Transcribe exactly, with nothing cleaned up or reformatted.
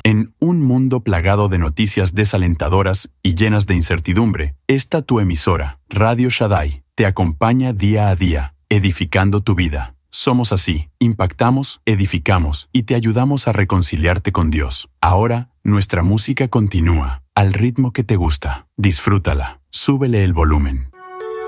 En un mundo plagado de noticias desalentadoras y llenas de incertidumbre, esta tu emisora, Radio Shaddai, te acompaña día a día, edificando tu vida. Somos así, impactamos, edificamos y te ayudamos a reconciliarte con Dios. Ahora, nuestra música continúa, al ritmo que te gusta. Disfrútala, súbele el volumen.